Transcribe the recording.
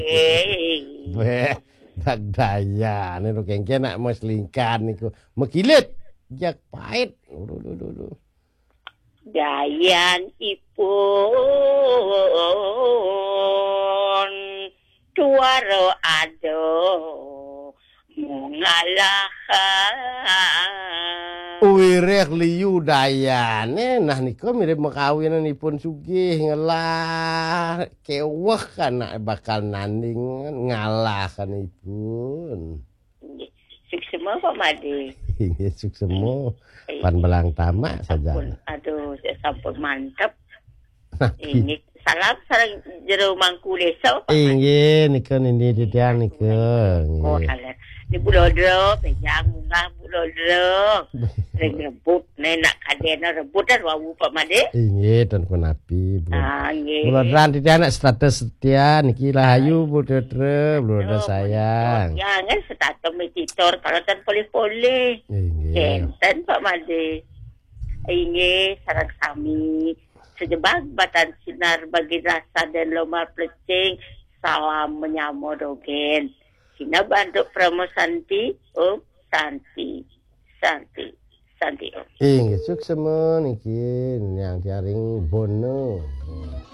Beh, dagdaya nih lo kengke nak mas lingkan niku mekilit jak pahit. Duh. Dayan ipun tuaro ado mungalahan. Wireh liu dayane nah niku mirip makawinanipun sugih ngelah keweh kan bakal nanding ngalah kanipun. Suksema Pak Made. Inggih suksemo pan belang tamak saja. Aduh, saya sampun mantep. Nah, Ini salam sareng jero mangku desa Pak Made. inggih niku nindi didian niku. Oh, haler. Ni bulodro, pejang munggah bulodro. Reng rebut, nenak kadena rebutan wawu Pak Made. Inggih dan penapi belum. Ah, nggih. Bulan di anak status setia niki lahayu budodre belum sayang. Jangan setato metitor kalau tan poli-poli. Inggih. Kenten Pak Made. Inggih sareng sami sejebak batan sinar bagi rasa dan lomar plecing. Salam menyamodogen. Sina bantu promo Santi, Santi. Om. Inggih sukses niki yang jaring bono.